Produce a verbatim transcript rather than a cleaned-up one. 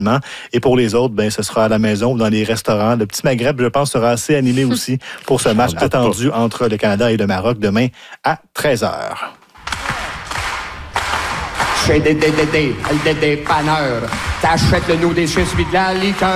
Et pour les autres, ben, ce sera à la maison ou dans les restaurants. Le petit Maghreb, je pense, sera assez animé aussi pour ce match attendu pas. entre le Canada et le Maroc demain à treize heures. Chez des dépanneurs, t'achètes le nous des Suisses de la liqueur.